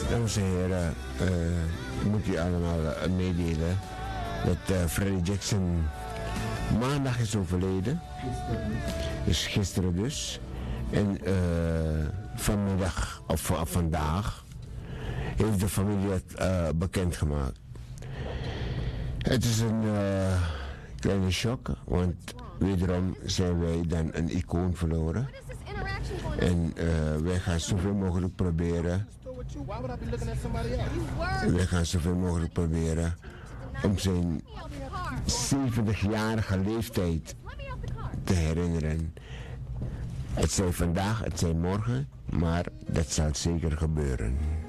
Dames en heren, moet u allemaal meedelen dat Freddie Jackson maandag is overleden. Dus gisteren dus. En vanmiddag, of vandaag, heeft de familie het bekendgemaakt. Het is een kleine shock, want wederom zijn wij dan een icoon verloren. En wij gaan zoveel mogelijk proberen. Wij gaan zoveel mogelijk proberen om zijn 70-jarige leeftijd te herinneren. Het zij vandaag, het zij morgen, maar dat zal zeker gebeuren.